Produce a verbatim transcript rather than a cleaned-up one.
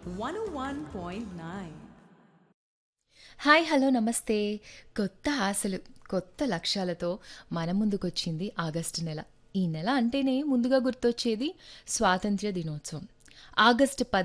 One ఓ one point nine. Hi hello నమస్తే. కొత్త ఆశలు, కొత్త లక్ష్యాలతో మన ముందుకొచ్చింది ఆగస్టు నెల. ఈ నెల అంటేనే ముందుగా గుర్తొచ్చేది స్వాతంత్ర్య దినోత్సవం. ఆగస్టు